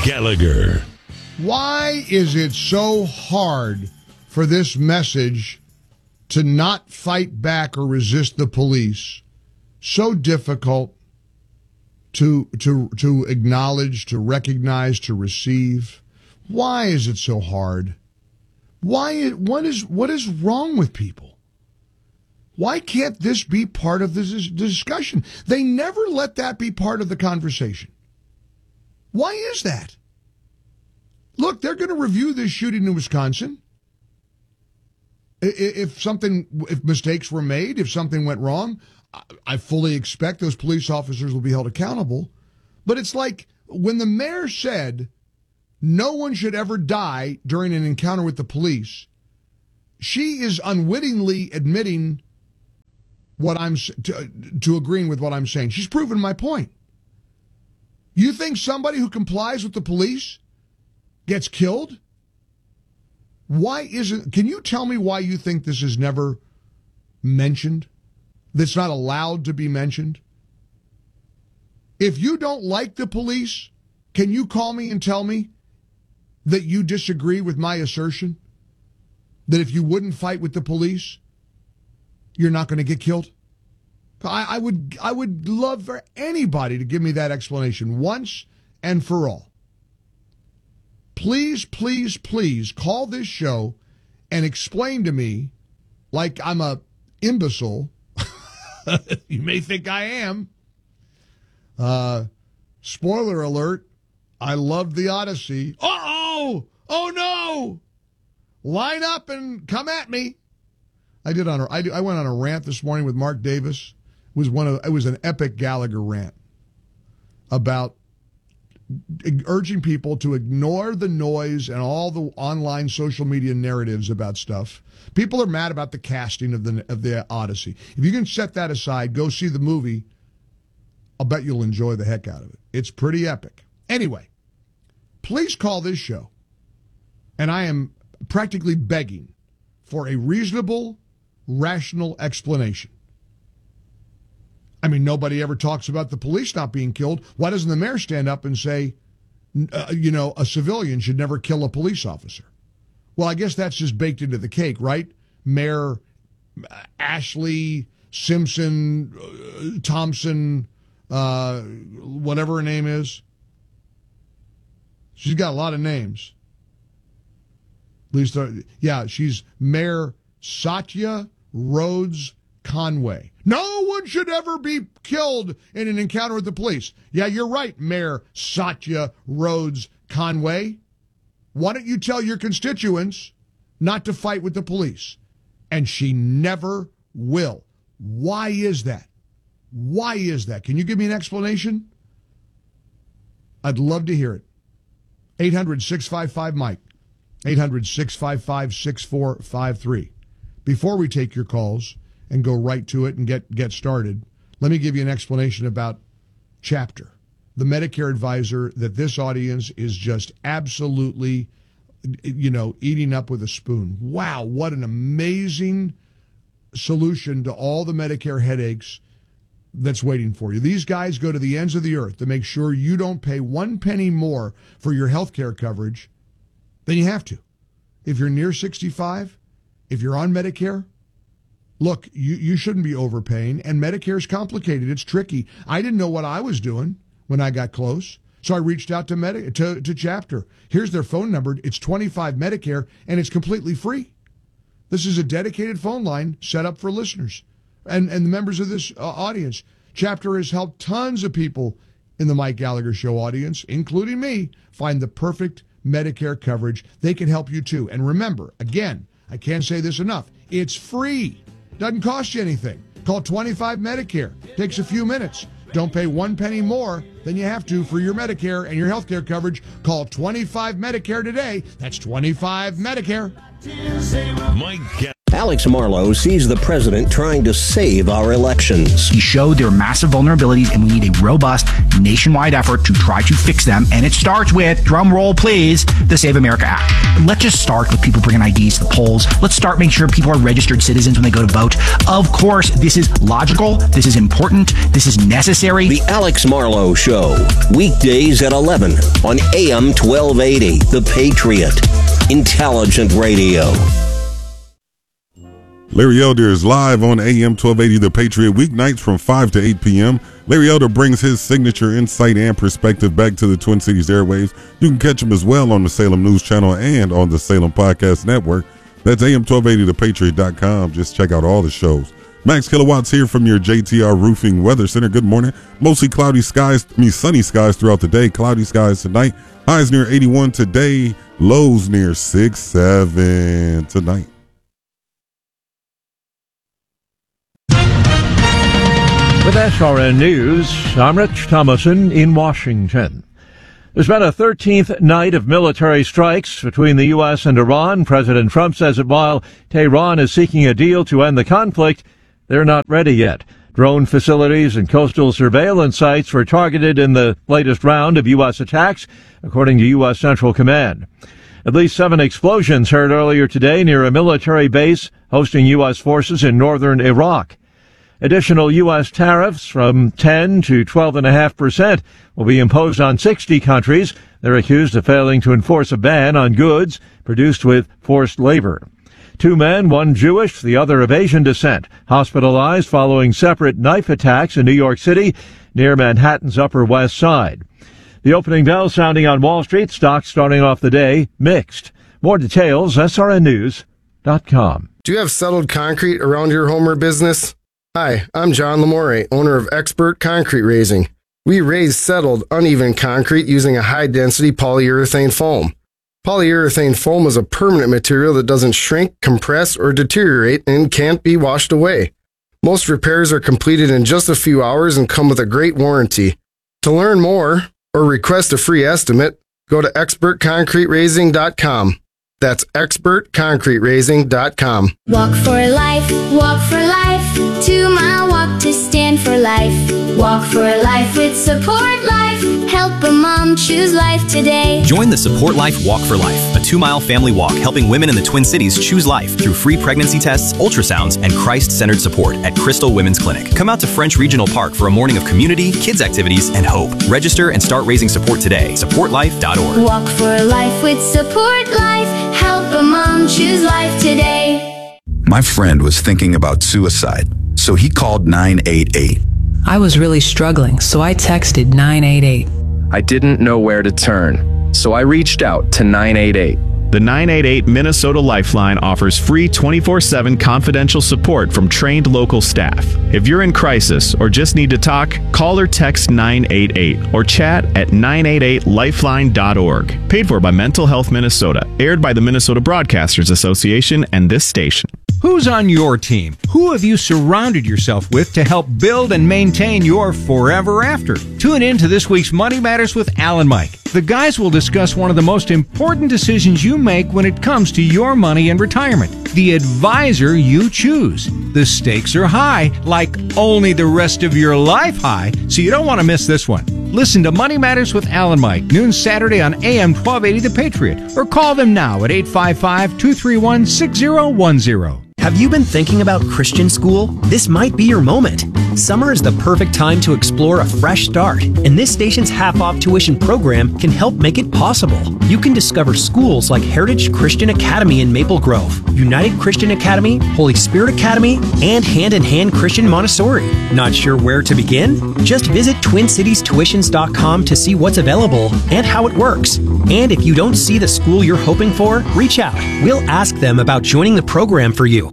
Gallagher. Why is it so hard for this message to not fight back or resist the police? So difficult to acknowledge, to recognize, to receive. Why is it so hard? What is wrong with people? Why can't this be part of the discussion? They never let that be part of the conversation. Why is that? Look, they're going to review this shooting in Wisconsin. If mistakes were made, if something went wrong, I fully expect those police officers will be held accountable. But it's like when the mayor said no one should ever die during an encounter with the police, she is unwittingly admitting what I'm to agreeing with what I'm saying. She's proven my point. You think somebody who complies with the police gets killed? Can you tell me why you think this is never mentioned? That's not allowed to be mentioned? If you don't like the police, can you call me and tell me that you disagree with my assertion? That if you wouldn't fight with the police, you're not going to get killed? I would love for anybody to give me that explanation once and for all. Please, please, please call this show and explain to me, like I'm a imbecile. You may think I am. Spoiler alert, I loved the Odyssey. Uh-oh! Oh, no! Line up and come at me. I went on a rant this morning with Mark Davis. It was an epic Gallagher rant about urging people to ignore the noise and all the online social media narratives about stuff. People are mad about the casting of the Odyssey. If you can set that aside, go see the movie. I'll bet you'll enjoy the heck out of it. It's pretty epic. Anyway, please call this show, and I am practically begging for a reasonable, rational explanation. I mean, nobody ever talks about the police not being killed. Why doesn't the mayor stand up and say, a civilian should never kill a police officer? Well, I guess that's just baked into the cake, right? Mayor Ashley Simpson, Thompson, whatever her name is. She's got a lot of names. At least, she's Mayor Satya Rhodes Conway. No one should ever be killed in an encounter with the police. Yeah, you're right, Mayor Satya Rhodes Conway. Why don't you tell your constituents not to fight with the police? And she never will. Why is that? Why is that? Can you give me an explanation? I'd love to hear it. 800-655-MIKE. 800-655-6453. Before we take your calls and go right to it and get started, let me give you an explanation about Chapter, the Medicare advisor that this audience is just absolutely, eating up with a spoon. Wow, what an amazing solution to all the Medicare headaches that's waiting for you. These guys go to the ends of the earth to make sure you don't pay 1 penny more for your health care coverage than you have to. If you're near 65, if you're on Medicare, look, you shouldn't be overpaying, and Medicare is complicated. It's tricky. I didn't know what I was doing when I got close, so I reached out to Chapter. Here's their phone number. It's 25 Medicare, and it's completely free. This is a dedicated phone line set up for listeners and the members of this audience. Chapter has helped tons of people in the Mike Gallagher Show audience, including me, find the perfect Medicare coverage. They can help you too. And remember, again, I can't say this enough, it's free. Doesn't cost you anything. Call 25 Medicare. Takes a few minutes. Don't pay 1 penny more than you have to for your Medicare and your health care coverage. Call 25 Medicare today. That's 25 Medicare. Mike Gallagher. Alex Marlow sees the president trying to save our elections. He showed there are massive vulnerabilities, and we need a robust nationwide effort to try to fix them. And it starts with, drum roll please, the Save America Act. Let's just start with people bringing IDs to the polls. Let's start making sure people are registered citizens when they go to vote. Of course, this is logical. This is important. This is necessary. The Alex Marlow Show, weekdays at 11 on AM 1280, The Patriot. Intelligent Radio. Larry Elder is live on AM 1280 The Patriot, weeknights from 5 to 8 p.m. Larry Elder brings his signature insight and perspective back to the Twin Cities airwaves. You can catch him as well on the Salem News Channel and on the Salem Podcast Network. That's AM1280thepatriot.com. Just check out all the shows. Max Kilowatts here from your JTR Roofing Weather Center. Good morning. Mostly sunny skies throughout the day. Cloudy skies tonight. Highs near 81 today. Lows near 67 tonight. With SRN News, I'm Rich Thomason in Washington. There's been a 13th night of military strikes between the U.S. and Iran. President Trump says that while Tehran is seeking a deal to end the conflict, they're not ready yet. Drone facilities and coastal surveillance sites were targeted in the latest round of U.S. attacks, according to U.S. Central Command. At least 7 explosions heard earlier today near a military base hosting U.S. forces in northern Iraq. Additional U.S. tariffs from 10 to 12.5% will be imposed on 60 countries. They're accused of failing to enforce a ban on goods produced with forced labor. 2 men, one Jewish, the other of Asian descent, hospitalized following separate knife attacks in New York City near Manhattan's Upper West Side. The opening bell sounding on Wall Street, stocks starting off the day mixed. More details, srnnews.com. Do you have settled concrete around your home or business? Hi, I'm John Lamore, owner of Expert Concrete Raising. We raise settled, uneven concrete using a high-density polyurethane foam. Polyurethane foam is a permanent material that doesn't shrink, compress, or deteriorate and can't be washed away. Most repairs are completed in just a few hours and come with a great warranty. To learn more or request a free estimate, go to expertconcreteraising.com. That's expertconcreteraising.com. Walk for life, 2 mile walk to stand for life. Walk for life with Support Life. Help a mom choose life today. Join the Support Life Walk for Life, a 2-mile family walk helping women in the Twin Cities choose life through free pregnancy tests, ultrasounds, and Christ-centered support at Crystal Women's Clinic. Come out to French Regional Park for a morning of community, kids activities, and hope. Register and start raising support today. SupportLife.org. Walk for life with Support Life. Help a mom choose life today. My friend was thinking about suicide, so he called 988. I was really struggling, so I texted 988. I didn't know where to turn, so I reached out to 988. The 988 Minnesota Lifeline offers free 24/7 confidential support from trained local staff. If you're in crisis or just need to talk, call or text 988 or chat at 988lifeline.org. Paid for by Mental Health Minnesota. Aired by the Minnesota Broadcasters Association and this station. Who's on your team? Who have you surrounded yourself with to help build and maintain your forever after? Tune in to this week's Money Matters with Al and Mike. The guys will discuss one of the most important decisions you make when it comes to your money and retirement. The advisor you choose. The stakes are high, like only the rest of your life high, so you don't want to miss this one. Listen to Money Matters with Al and Mike, noon Saturday on AM 1280 The Patriot, or call them now at 855-231-6010. Have you been thinking about Christian school? This might be your moment. Summer is the perfect time to explore a fresh start, and this station's half-off tuition program can help make it possible. You can discover schools like Heritage Christian Academy in Maple Grove, United Christian Academy, Holy Spirit Academy, and Hand in Hand Christian Montessori. Not sure where to begin? Just visit TwinCitiesTuitions.com to see what's available and how it works. And if you don't see the school you're hoping for, reach out. We'll ask them about joining the program for you.